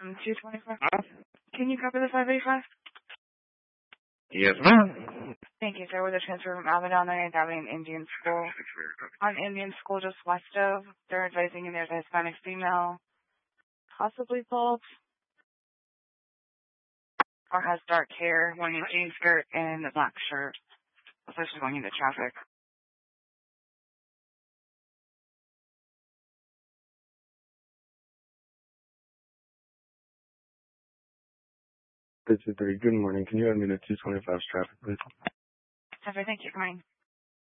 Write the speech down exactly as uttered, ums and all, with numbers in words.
Um, two twenty-five. Can you copy the five eighty-five? Yes, ma'am. Thank you, sir. With a transfer from Abaddon and Italian Indian School. On Indian School just west of, they're advising you there's a Hispanic female, possibly bald, or has dark hair, wearing a jean skirt and a black shirt. So she's going into traffic. This is three. Good morning. Can you add me to two twenty-five traffic, please? Traffic, thank you. Good morning.